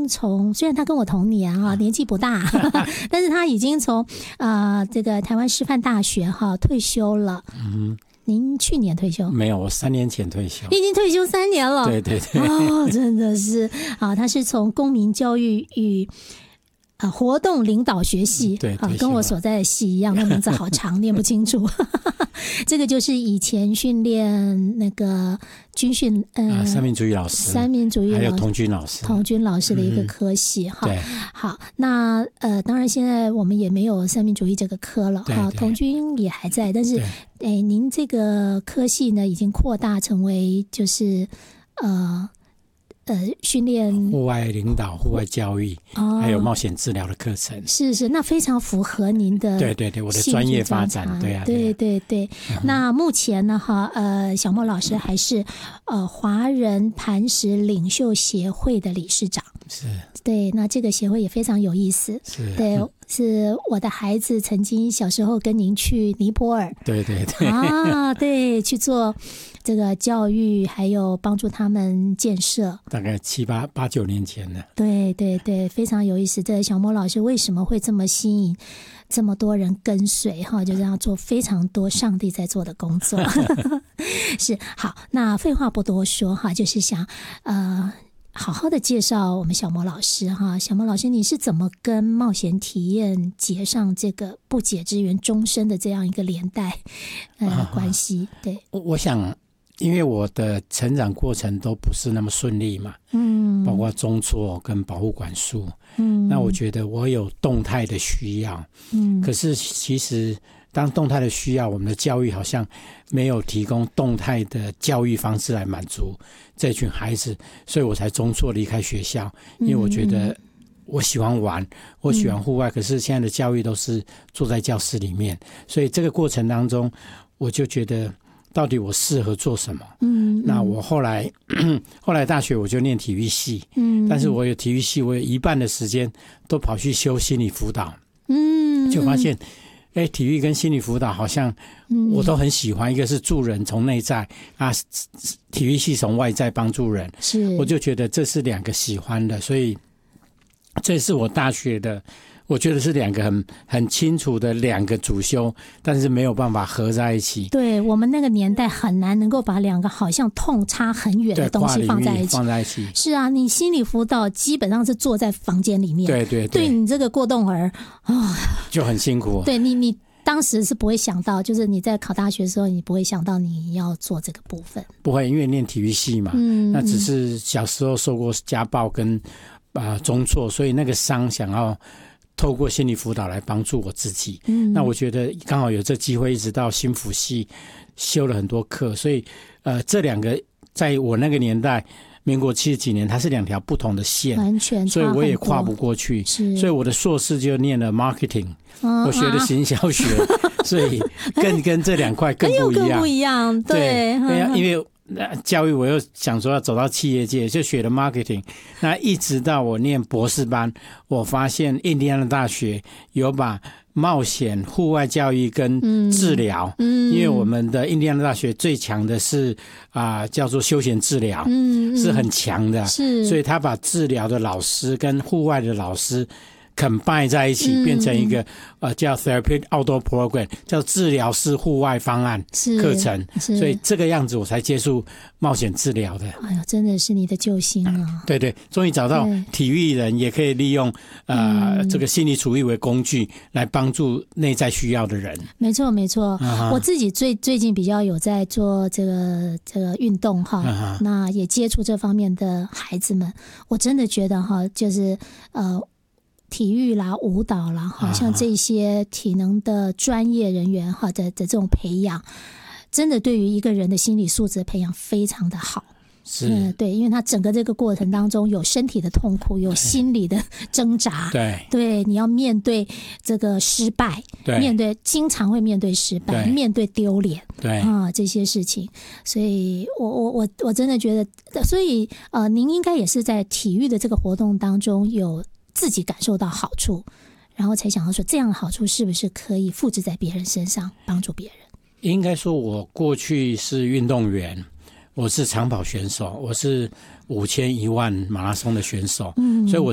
经从虽然他跟我同年年纪不大，但是他已经从这个台湾师范大学退休了。您去年退休？ 没有，我3年前退休。 已经退休3年了。 对对对。 真的是他是从公民教育与活动领导学系， 对， 跟我所在的系一样，那名字好长，念不清楚。这个就是以前训练那个军训三民主义老师，还有童军老师的一个科系对。 好，那当然现在我们也没有三民主义这个科了哈， 童军也还在，但是您这个科系呢已经扩大成为就是训练户外领导、户外教育，还有冒险治疗的课程。 是，那非常符合您的对我的专业发展。 对。那目前呢小莫老师还是华人磐石领袖协会的理事长。 是。 对，那这个协会也非常有意思。 是。 对，是我的孩子曾经小时候跟您去尼泊尔。 对对，去做这个教育，还有帮助他们建设， 大概8、9年前了。 对，非常有意思。这小莫老师为什么会这么吸引这么多人跟随就这样做非常多上帝在做的工作。是。好，那废话不多说就是想好好的介绍我们小莫老师小莫老师，你是怎么跟冒险体验结上这个不解之缘终身的这样一个连带关系？对， 我想因为我的成长过程都不是那么顺利嘛，包括中辍跟保护管束，那我觉得我有动态的需要，可是其实当动态的需要，我们的教育好像没有提供动态的教育方式来满足这群孩子，所以我才中辍离开学校，因为我觉得我喜欢玩，我喜欢户外，可是现在的教育都是坐在教室里面，所以这个过程当中我就觉得到底我适合做什么。那我后来大学我就念体育系，但是我有体育系，我有一半的时间都跑去修心理辅导，就发现体育跟心理辅导好像我都很喜欢，一个是助人从内在体育系从外在帮助人，是，我就觉得这是2个喜欢的，所以这是我大学的，我觉得是2个很清楚的2个主修，但是没有办法合在一起。对，我们那个年代很难能够把2个好像痛差很远的东西放在一起。是啊，你心理辅导基本上是坐在房间里面，对你这个过动儿就很辛苦。对你当时是不会想到，就是你在考大学的时候，你不会想到你要做这个部分。不会，因为念体育系嘛，那只是小时候受过家暴跟中辍，所以那个伤想要透过心理辅导来帮助我自己。那我觉得刚好有这机会，一直到心辅系修了很多课，所以这2个在我那个年代民国70几年，它是2条不同的线，完全差很多，所以我也跨不过去。所以我的硕士就念了 marketing，我学的行销学，所以跟这2块更不一样。对，因为教育我又想说要走到企业界，就学了 marketing。那一直到我念博士班，我发现印第安纳大学有把冒险户外教育跟治疗，因为我们的印第安纳大学最强的是叫做休闲治疗，是很强的，所以他把治疗的老师跟户外的老师combine在一起，变成一个叫 Therapeutic Outdoor Program， 叫治疗式户外方案课程，所以这个样子我才接触冒险治疗的。哎呦，真的是你的救星啊！对，终于找到体育人也可以利用这个心理处遇为工具来帮助内在需要的人。没错，我自己最近比较有在做这个运动那也接触这方面的孩子们，我真的觉得就是体育啦、舞蹈啦，像这些体能的专业人员的这种培养，真的对于一个人的心理素质的培养非常的好。是，对，因为他整个这个过程当中有身体的痛苦，有心理的挣扎，对，你要面对这个失败，经常会面对失败，面对丢脸，这些事情，所以我真的觉得，所以您应该也是在体育的这个活动当中有自己感受到好处，然后才想到说这样的好处是不是可以复制在别人身上，帮助别人。应该说我过去是运动员，我是长跑选手，我是5000、10000马拉松的选手，所以我